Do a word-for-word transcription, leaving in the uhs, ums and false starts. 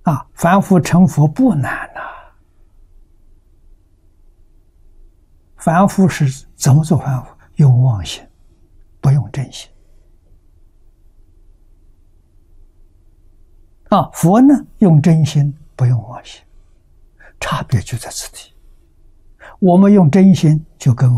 啊，凡夫成佛不难呐、凡夫是怎么做凡夫？用妄心，不用真心。啊，佛呢，用真心，不用妄心，差别就在此地。我们用真心，就跟